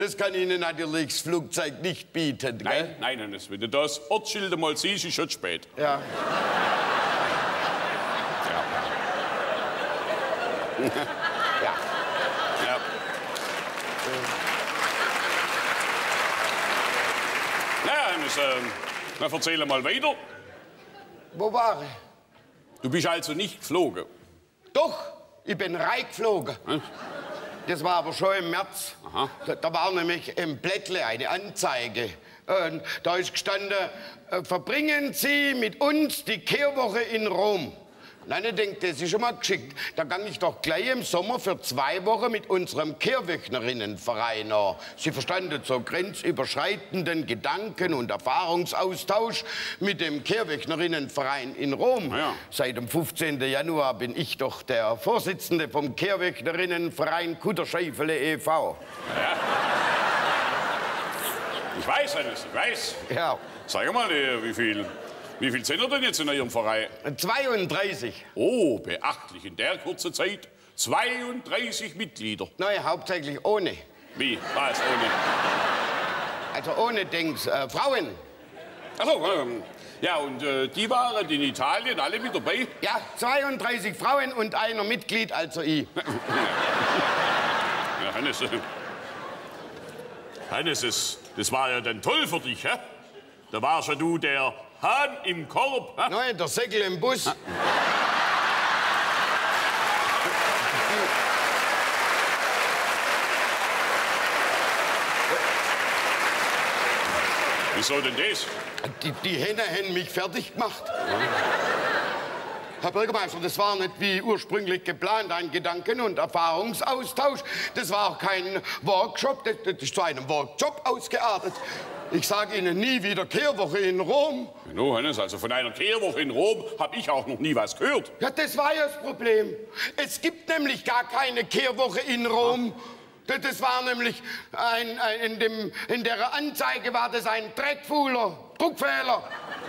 Das kann Ihnen natürlich das Flugzeug nicht bieten, gell? Nein, wenn du das Ortsschild mal siehst, ist schon spät. Ja. Ja. Ja. Dann erzähl mal weiter. Wo war ich? Du bist also nicht geflogen? Doch, ich bin reingeflogen. Hm? Das war aber schon im März. Aha. Da war nämlich im Blättle eine Anzeige. Und da ist gestanden, verbringen Sie mit uns die Kehrwoche in Rom. Nein, ich denke, das ist schon mal geschickt. Da gang ich doch gleich im Sommer für 2 Wochen mit unserem Kehrwöchnerinnenverein an. Sie verstanden so grenzüberschreitenden Gedanken- und Erfahrungsaustausch mit dem Kehrwöchnerinnenverein in Rom. Ja. Seit dem 15. Januar bin ich doch der Vorsitzende vom Kehrwöchnerinnenverein Kutterscheifele e.V. Ja. Ich weiß, Hannes, ich weiß. Ja. Sag mal, wie viel sind ihr denn jetzt in Ihrem Verein? 32. Oh, beachtlich. In der kurzen Zeit 32 Mitglieder. Nein, hauptsächlich ohne. Wie? Was ohne? Also ohne Dings. Frauen. Ach so, ja, und die waren in Italien alle mit dabei? Ja, 32 Frauen und einer Mitglied, also ich. Ja, Hannes, das war ja dann toll für dich, hä? Da warst ja du der Hahn im Korb. Hä? Nein, der Säckel im Bus. Wieso denn das? Die Hähner haben mich fertig gemacht. Herr Bürgermeister, das war nicht wie ursprünglich geplant, ein Gedanken- und Erfahrungsaustausch. Das war auch kein Workshop, das ist zu einem Workshop ausgeartet. Ich sage Ihnen nie wieder Kehrwoche in Rom. No, Hannes, also von einer Kehrwoche in Rom habe ich auch noch nie was gehört. Ja, das war ja das Problem. Es gibt nämlich gar keine Kehrwoche in Rom. Das war nämlich in der Anzeige war das ein Druckfehler.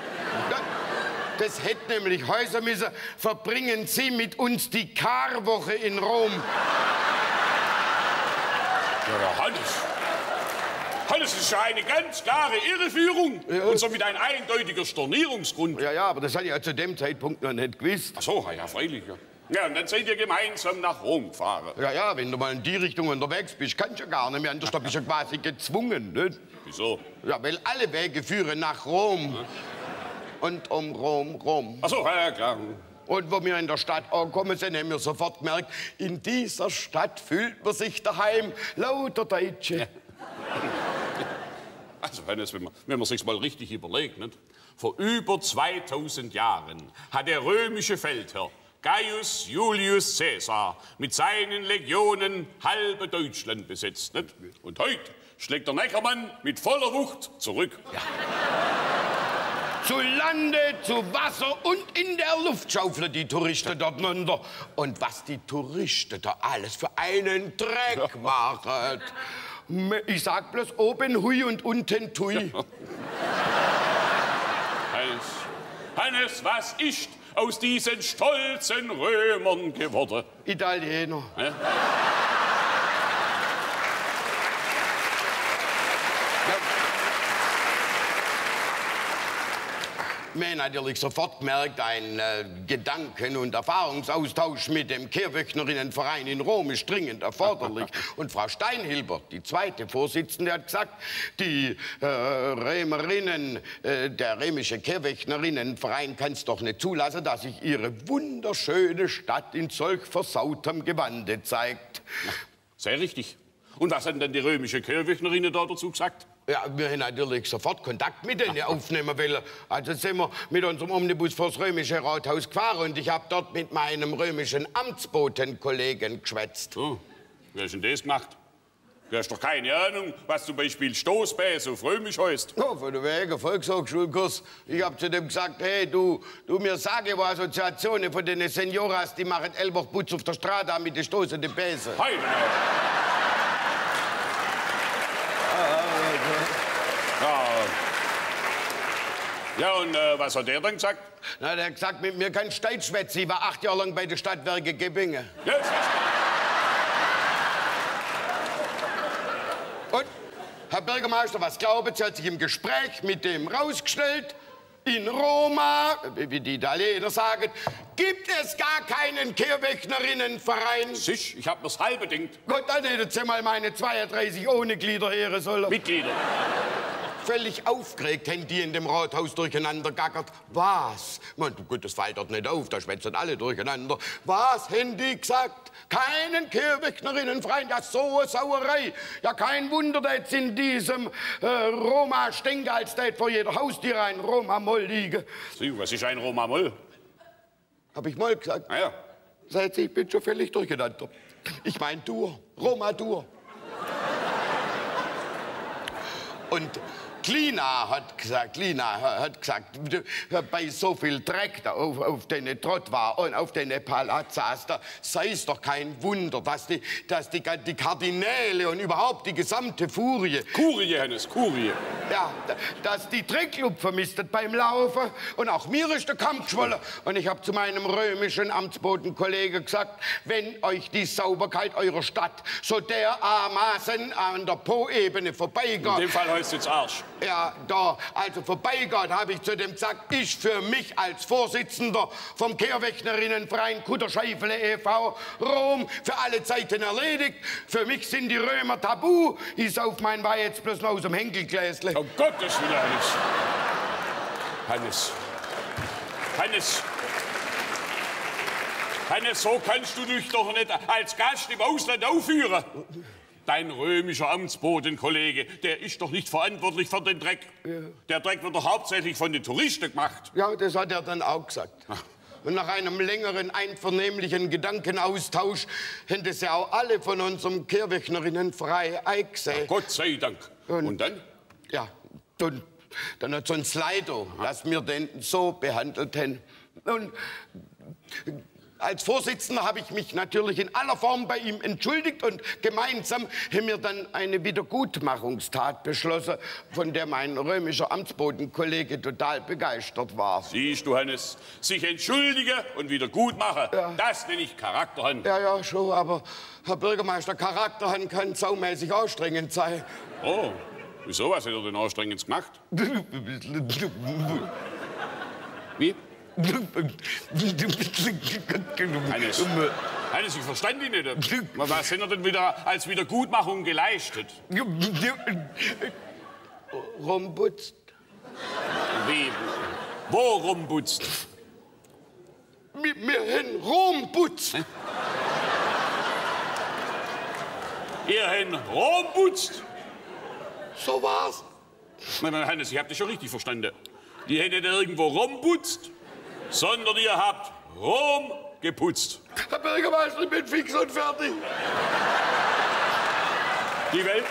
Das hätte nämlich heißen müssen, verbringen Sie mit uns die Karwoche in Rom. Ja, Hannes, das ist ja eine ganz klare Irreführung. Ja. Und somit ein eindeutiger Stornierungsgrund. Ja, aber das hatte ich ja zu dem Zeitpunkt noch nicht gewusst. Ach so, ja, freilich, ja. Ja, und dann seid ihr gemeinsam nach Rom gefahren. Ja, wenn du mal in die Richtung unterwegs bist, kannst du ja gar nicht mehr. Anders bist du ja quasi gezwungen, nicht? Wieso? Ja, weil alle Wege führen nach Rom. Ja. Und um Rom rum. Ach so, ja, klar. Und wo wir in der Stadt angekommen sind, haben wir sofort gemerkt, in dieser Stadt fühlt man sich daheim. Lauter Deutsche. Ja. Also, Hannes, wenn man sich's mal richtig überlegt, nicht? Vor über 2000 Jahren hat der römische Feldherr Gaius Julius Caesar mit seinen Legionen halbe Deutschland besetzt, nicht? Und heute schlägt der Neckermann mit voller Wucht zurück. Ja. Zu Lande, zu Wasser und in der Luft schaufeln die Touristen dort runter. Und was die Touristen da alles für einen Dreck machen. Ich sag bloß oben hui und unten tui. Hannes, was ist aus diesen stolzen Römern geworden? Italiener. Ja? Wir haben natürlich sofort gemerkt, ein Gedanken- und Erfahrungsaustausch mit dem Kehrwöchnerinnenverein in Rom ist dringend erforderlich. Und Frau Steinhilber, die zweite Vorsitzende, hat gesagt, die Römerinnen, der römische Kehrwöchnerinnenverein kann es doch nicht zulassen, dass sich ihre wunderschöne Stadt in solch versautem Gewande zeigt. Ja, sehr richtig. Und was hat denn die römische Kehrwöchnerinnen da dazu gesagt? Ja, wir haben natürlich sofort Kontakt mit denen aufnehmen wollen. Also sind wir mit unserem Omnibus vors römische Rathaus gefahren und ich habe dort mit meinem römischen Amtsbotenkollegen geschwätzt. Oh, wer hat denn das gemacht? Du hast doch keine Ahnung, was zum Beispiel Stoßbässe auf Römisch heißt. Ja, von der Wege Volkshochschulkurs. Ich hab zu dem gesagt, hey, du mir sage, wo Assoziationen von den Senioras, die machen Ellbochputz auf der Straße mit den stoßenden Bässe. Hey, ja, und was hat der dann gesagt? Na, der hat gesagt, mit mir kann Steit schwätzen. Ich war 8 Jahre lang bei den Stadtwerken Gebinge. Yes. Herr Bürgermeister, was glauben Sie, hat sich im Gespräch mit dem rausgestellt? In Roma, wie die Italiener sagen, gibt es gar keinen Kehrwächnerinnenverein. Sicher, ich hab mir's halbe denkt. Gott, dann hättet Sie mal meine 32 ohne Glieder hören sollen. Mitglieder. Völlig aufgeregt haben die in dem Rathaus durcheinander gackert. Was? Man, gut, das fällt dort nicht auf, da schwätzen alle durcheinander. Was haben die gesagt? Keinen Kehrwächnerinnenverein, ja, so eine Sauerei. Ja, kein Wunder, dass jetzt in diesem Roma stinkt, als da vor jeder Haustür ein Roma-Moll liegen. Sie, was ist ein Roma-Moll? Hab ich mal gesagt? Ah, ja. Seid ihr, ich bin schon völlig durcheinander. Ich mein Dur, Roma-Dur. Und Lina hat gesagt, bei so viel Dreck da auf den Trottoir und auf den Palazzas, da sei es doch kein Wunder, dass die Kardinäle und überhaupt die gesamte Furie... Kurie, Hennes, Kurie. Ja, dass die Dreckluft vermisst beim Laufen. Und auch mir ist der Kampf geschwollen. Und ich habe zu meinem römischen Amtsbotenkollegen gesagt, wenn euch die Sauberkeit eurer Stadt so dermaßen an der Po-Ebene vorbeigeht... In dem Fall heißt es Arsch. Ja, da also vorbeigeht, habe ich zu dem gesagt, ich für mich als Vorsitzender vom Kehrwächnerinnenverein Kutterscheifele e.V. Rom für alle Zeiten erledigt. Für mich sind die Römer tabu. Ich sauf mein Wein jetzt bloß noch aus dem Henkelgläsle. Um Gottes Willen, Hannes. Hannes, so kannst du dich doch nicht als Gast im Ausland aufführen. Dein römischer Amtsbotenkollege, der ist doch nicht verantwortlich für den Dreck. Ja. Der Dreck wird doch hauptsächlich von den Touristen gemacht. Ja, das hat er dann auch gesagt. Ach. Und nach einem längeren einvernehmlichen Gedankenaustausch hätten es ja auch alle von unserem Kehrwächnerinnenverein eingesehen. Gott sei Dank. Und dann? Ja, dann hat so ein Slido, dass wir den so behandelt haben. Und als Vorsitzender habe ich mich natürlich in aller Form bei ihm entschuldigt und gemeinsam haben wir dann eine Wiedergutmachungstat beschlossen, von der mein römischer Amtsbotenkollege total begeistert war. Siehst du, Hannes, sich entschuldigen und wiedergutmachen, ja. Das nenne ich Charakterhand. Ja, schon, aber Herr Bürgermeister, Charakterhand kann saumäßig anstrengend sein. Oh, wieso, was hat er denn anstrengend gemacht? Wie? Hannes, ich verstand ihn nicht. Was hat er denn wieder als Wiedergutmachung geleistet? Rumputzt. Wie? Wo rumputzt? Wir haben rumputzt. Ihr habt rumputzt? So war's. Nein, Hannes, ich hab dich schon richtig verstanden. Die hättet irgendwo rumputzt, sondern ihr habt Rom geputzt. Herr Bürgermeister, ich bin fix und fertig. Die Welt?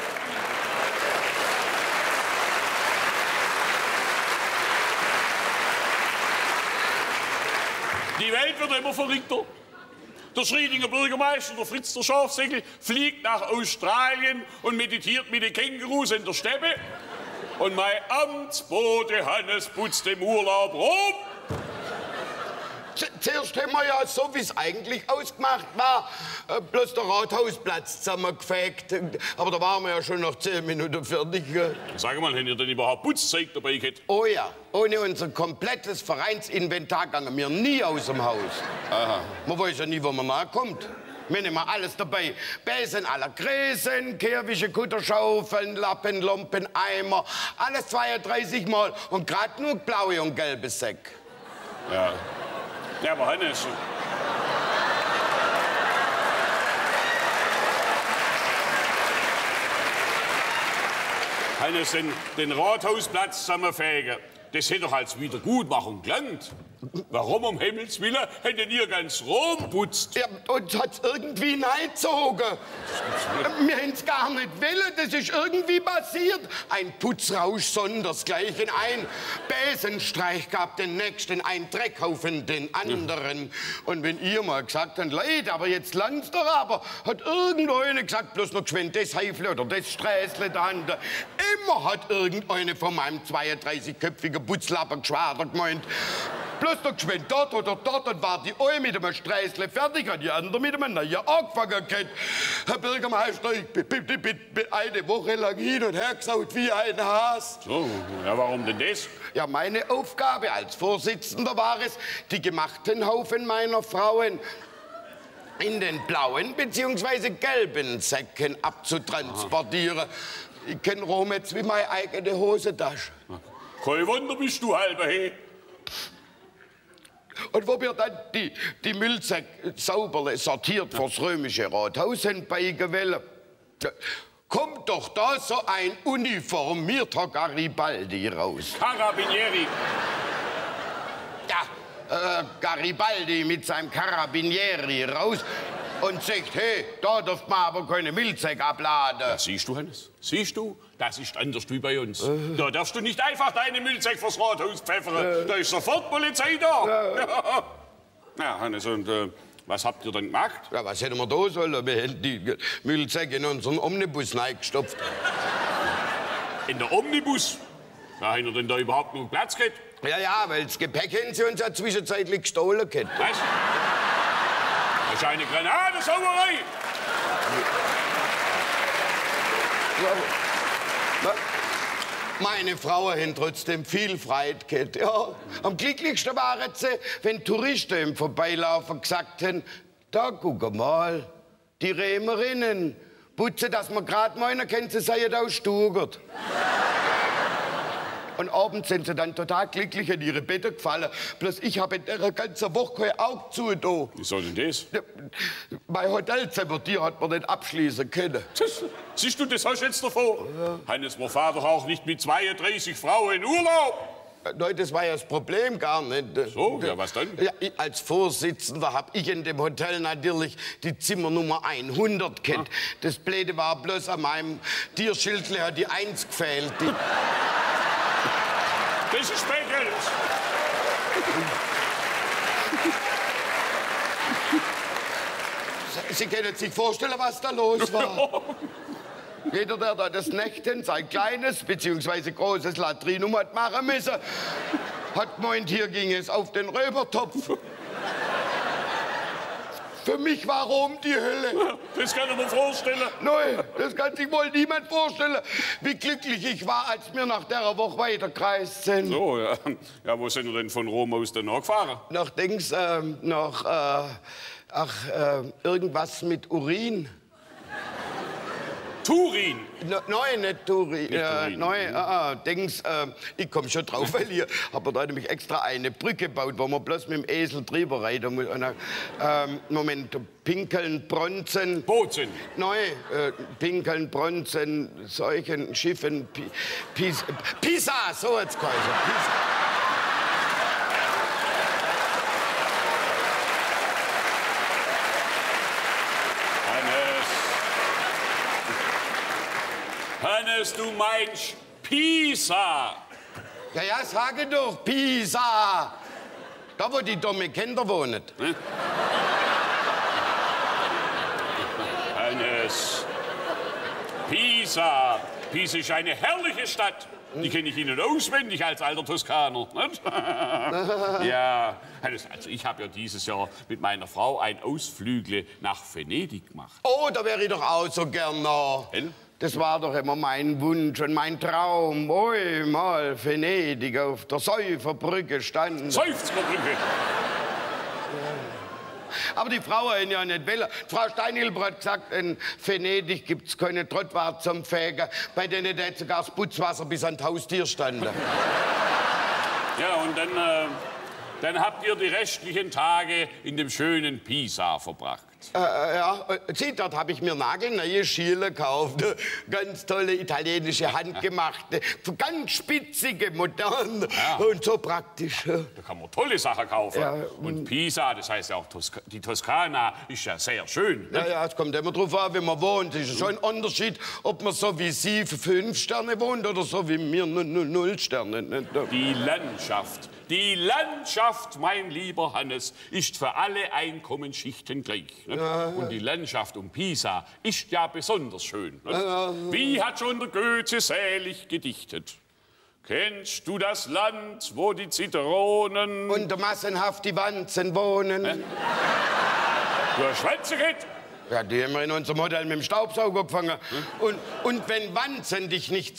Die Welt wird immer verrückter. Der Schriedinger Bürgermeister, der Fritz der Schafsäckel, fliegt nach Australien und meditiert mit den Kängurus in der Steppe. Und mein Amtsbote Hannes putzt im Urlaub Rom. Zuerst haben wir ja, so wie es eigentlich ausgemacht war, bloß der Rathausplatz zusammengefegt. Aber da waren wir ja schon nach 10 Minuten fertig. Sag mal, habt ihr denn überhaupt Putzzeug dabei gehabt? Oh ja, ohne unser komplettes Vereinsinventar gingen wir nie aus dem Haus. Aha. Man weiß ja nie, wo man nachkommt. Wir nehmen alles dabei. Besen aller Gräsen, Kehrwische, Kutterschaufeln, Lappen, Lumpen, Eimer. Alles 32 Mal. Und gerade nur blaue und gelbe Säcke. Ja. Ja, aber Hannes. Hannes, den Rathausplatz zusammenfegen, das hätte doch als Wiedergutmachung gelangt. Warum um Himmels Willen hättet ihr ganz Rom putzt? Ja, uns hat's irgendwie neigezogen. Wir haben's gar nicht wollen, das ist irgendwie passiert. Ein Putzrausch sondersgleichen, ein Besenstreich gab den nächsten, ein Dreckhaufen den anderen. Ja. Und wenn ihr mal gesagt habt, Leute, aber jetzt langt's doch aber, hat irgendwo einer gesagt, bloß noch geschwind das Heifle oder das Sträßle da hinten. Immer hat irgendeine von meinem 32-köpfigen Putzlapper geschwadert gemeint. bloß noch geschwind dort oder dort, dann war die eine mit einem Sträßle fertig, und die andere mit einem neuen angefangen. Herr Bürgermeister, ich bin eine Woche lang hin und her gesaut wie ein Has. So, ja, warum denn das? Ja, meine Aufgabe als Vorsitzender war es, die gemachten Haufen meiner Frauen in den blauen bzw. gelben Säcken abzutransportieren. Ich kenne Rom jetzt wie meine eigene Hosentasche. Kein Wunder, bist du halber he. Und wo wir dann die Müllsäcke sauber sortiert vors römische Rathaus beigewählen, kommt doch da so ein uniformierter Garibaldi raus. Carabinieri. Ja, Garibaldi mit seinem Carabinieri raus und sagt, hey, da darf man aber keine Müllsäcke abladen. Ja, siehst du, Hannes? Siehst du? Das ist anders wie bei uns. Da darfst du nicht einfach deine Müllsäcke vors Rathaus pfeffern. Da ist sofort Polizei da. Ja, ja Hannes, und was habt ihr dann gemacht? Ja, was hätten wir da sollen? Wir hätten die Müllsäcke in unseren Omnibus reingestopft. In der Omnibus? Ja, haben wir denn da überhaupt noch Platz gehabt? Ja, weil das Gepäck haben sie uns ja zwischenzeitlich gestohlen. Was? Das ist eine Granatensauerei! Meine Frauen haben trotzdem viel Freude gehabt. Ja, am glücklichsten waren sie, wenn Touristen im Vorbeilaufen gesagt haben, da guck mal, die Römerinnen putzen, dass man gerade meinen können, sie seien aus Stuttgart. Und abends sind sie dann total glücklich in ihre Betten gefallen. Bloß ich habe in der ganzen Woche kein Auge zu da. Wie soll denn das? Ja, mein Hotelzimmer, die hat man nicht abschließen können. Siehst du, das hast du jetzt davor. Ja. Hannes, man fährt doch auch nicht mit 32 Frauen in Urlaub. Nein, das war ja das Problem gar nicht. So, ja, was dann? Ja, als Vorsitzender habe ich in dem Hotel natürlich die Zimmernummer 100 kennt. Das Blöde war bloß an meinem Tierschildle hat die 1 gefehlt. Das ist Speckels. Sie können sich vorstellen, was da los war. Jeder, der da das Nächten sein kleines bzw. großes Latrinum hat machen müssen, hat gemeint, hier ging es auf den Röbertopf. Für mich war Rom die Hölle. Das kann ich mir vorstellen. Nein, das kann sich wohl niemand vorstellen, wie glücklich ich war, als wir nach der Woche weitergereist sind. So, ja. Ja, wo sind wir denn von Rom aus dann gefahren? Nach Dings, irgendwas mit Urin. Turin? Nein, nicht Turin. Turin. Nein, Dings, ich komme schon drauf, weil hier habe da nämlich extra eine Brücke gebaut, wo man bloß mit dem Esel drüber reiten muss. Moment, Pinkeln, Bronzen. Bozen? Nein, Pinkeln, Bronzen, solchen Schiffen, Pisa, so hat's geheißen. Pisa. Hannes, du meinst Pisa. Ja, sage doch, Pisa. Da, wo die dummen Kinder wohnen. Hm? Hannes, Pisa. Pisa ist eine herrliche Stadt. Die kenne ich Ihnen auswendig als alter Toskaner. Nicht? Ja, Hannes, also ich habe ja dieses Jahr mit meiner Frau ein Ausflügle nach Venedig gemacht. Oh, da wäre ich doch auch so gern noch. Das war doch immer mein Wunsch und mein Traum. Oi, mal Venedig auf der Säuferbrücke standen. Seufzerbrücke? Aber die Frauen haben ja nicht wollen. Frau Steinhilber hat gesagt, in Venedig gibt es keine Trottwart zum Fegen, bei denen da sogar das Putzwasser bis an das Haustier stand. Ja, und dann habt ihr die restlichen Tage in dem schönen Pisa verbracht. Sieh, dort habe ich mir nagelneue Schiele gekauft. Ganz tolle italienische, handgemachte, ganz spitzige, modern und so praktisch. Da kann man tolle Sachen kaufen. Ja, und Pisa, das heißt ja auch die Toskana, ist ja sehr schön. Ne? Ja, es kommt immer drauf an, wie man wohnt. Es ist schon ein Unterschied, ob man so wie Sie 5 Sterne wohnt oder so wie mir 0 Sterne. Die Landschaft. Die Landschaft, mein lieber Hannes, ist für alle Einkommensschichten gleich. Ne? Ja. Und die Landschaft um Pisa ist ja besonders schön. Ne? Ja. Wie hat schon der Goethe selig gedichtet? Kennst du das Land, wo die Zitronen... Und massenhaft die Wanzen wohnen? Du hast Schwänze geht? Ja, die haben wir in unserem Hotel mit dem Staubsauger gefangen. Und wenn Wanzen dich nicht